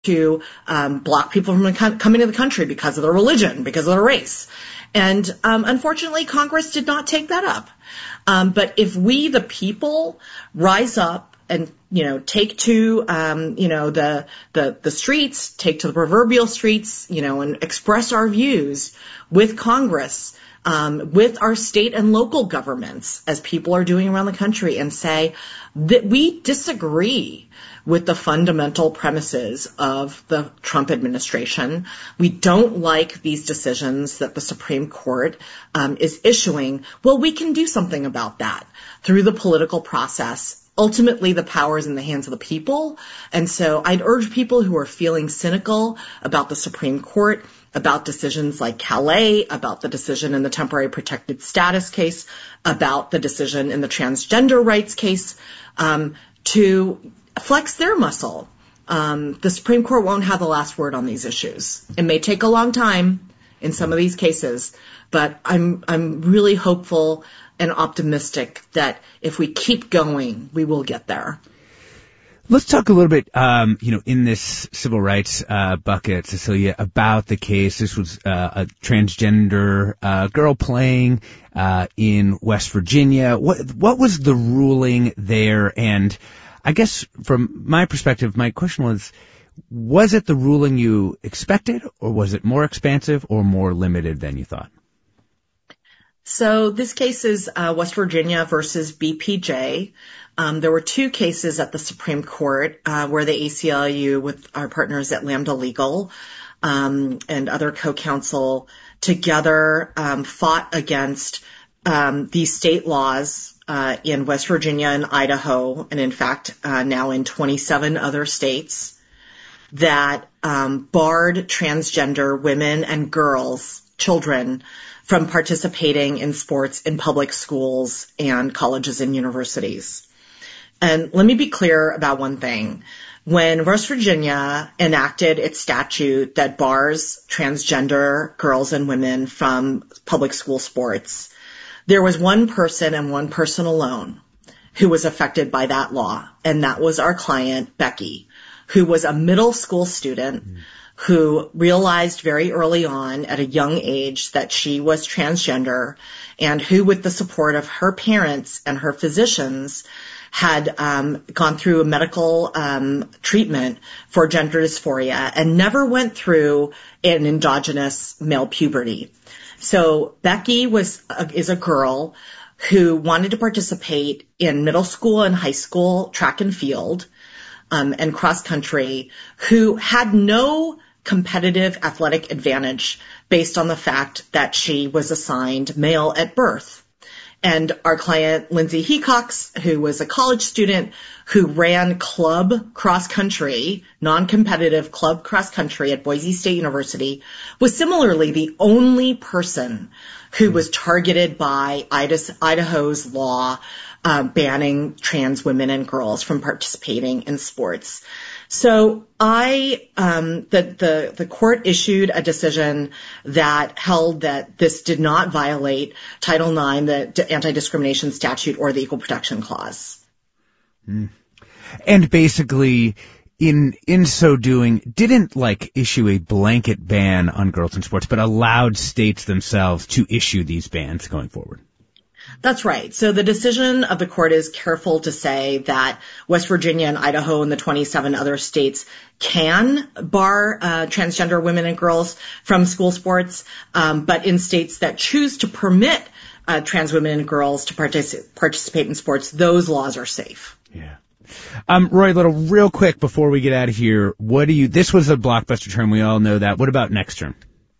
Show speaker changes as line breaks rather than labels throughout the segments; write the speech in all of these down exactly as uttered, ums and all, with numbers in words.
to um, block people from co- coming to the country because of their religion, because of their race. And um, unfortunately, Congress did not take that up. Um, but if we, the people, rise up and, you know, take to, um, you know, the, the, the streets, take to the proverbial streets, you know, and express our views with Congress, um, with our state and local governments, as people are doing around the country, and say that we disagree with the fundamental premises of the Trump administration. We don't like these decisions that the Supreme Court um, is issuing. Well, we can do something about that through the political process. Ultimately, the power is in the hands of the people. And so I'd urge people who are feeling cynical about the Supreme Court, about decisions like Calais, about the decision in the temporary protected status case, about the decision in the transgender rights case, um, to flex their muscle. Um, the Supreme Court won't have the last word on these issues. It may take a long time in some of these cases, but I'm I'm really hopeful and optimistic that if we keep going, we will get there.
Let's talk a little bit, um, you know, in this civil rights uh, bucket, Cecilia, about the case. This was uh, a transgender uh, girl playing uh, in West Virginia. What what was the ruling there? And I guess from my perspective, my question was, was it the ruling you expected, or was it more expansive or more limited than you thought?
So this case is uh, West Virginia versus B P J. Um, there were two cases at the Supreme Court uh, where the A C L U, with our partners at Lambda Legal um, and other co-counsel together, um, fought against um, these state laws Uh, in West Virginia and Idaho, and in fact uh, now in twenty-seven other states, that um, barred transgender women and girls, children, from participating in sports in public schools and colleges and universities. And let me be clear about one thing. When West Virginia enacted its statute that bars transgender girls and women from public school sports, there was one person and one person alone who was affected by that law, and that was our client, Becky, who was a middle school student mm. who realized very early on at a young age that she was transgender, and who, with the support of her parents and her physicians, had um, gone through a medical um, treatment for gender dysphoria and never went through an endogenous male puberty. So Becky was uh, is a girl who wanted to participate in middle school and high school track and field um, and cross country, who had no competitive athletic advantage based on the fact that she was assigned male at birth. And our client, Lindsay Hecox, who was a college student who ran club cross-country, non-competitive club cross-country at Boise State University, was similarly the only person who was targeted by Idaho's law uh, banning trans women and girls from participating in sports. So I, um, the, the, the court issued a decision that held that this did not violate Title nine, the anti-discrimination statute, or the Equal Protection Clause.
Mm. And basically, in, in so doing, didn't like issue a blanket ban on girls in sports, but allowed states themselves to issue these bans going forward.
That's right. So the decision of the court is careful to say that West Virginia and Idaho and the twenty-seven other states can bar uh, transgender women and girls from school sports, um, but in states that choose to permit uh, trans women and girls to partic- participate in sports, those laws are safe.
Yeah. Um, Roy Little, real quick before we get out of here, what do you? This was a blockbuster term. We all know that. What about next term?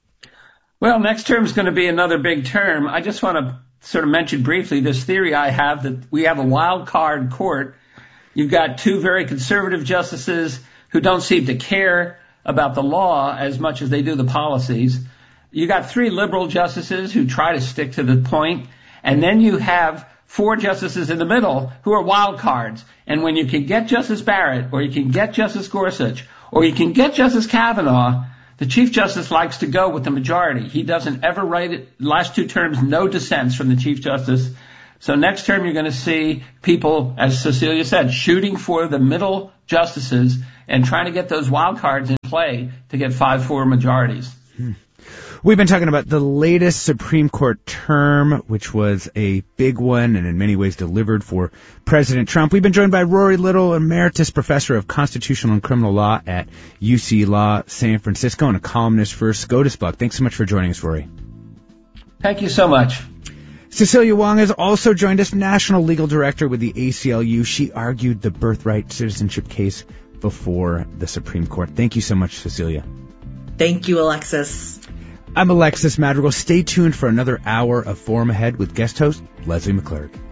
Well, next term is going to be another big term. I just want to sort of mention briefly this theory I have that we have a wild card court. You've got two very conservative justices who don't seem to care about the law as much as they do the policies. You got three liberal justices who try to stick to the point, and then you have four justices in the middle who are wild cards. And when you can get Justice Barrett, or you can get Justice Gorsuch, or you can get Justice Kavanaugh, the Chief Justice likes to go with the majority. He doesn't ever write it. Last two terms, no dissents from the Chief Justice. So next term, you're going to see people, as Cecilia said, shooting for the middle justices and trying to get those wild cards in play to get five four majorities.
Hmm. We've been talking about the latest Supreme Court term, which was a big one and in many ways delivered for President Trump. We've been joined by Rory Little, Emeritus Professor of Constitutional and Criminal Law at U C Law San Francisco and a columnist for SCOTUS Blog. Thanks so much for joining us, Rory.
Thank you so much.
Cecilia Wong has also joined us, National Legal Director with the A C L U. She argued the birthright citizenship case before the Supreme Court. Thank you so much, Cecilia.
Thank you, Alexis.
I'm Alexis Madrigal. Stay tuned for another hour of Forum Ahead with guest host Leslie McClurg.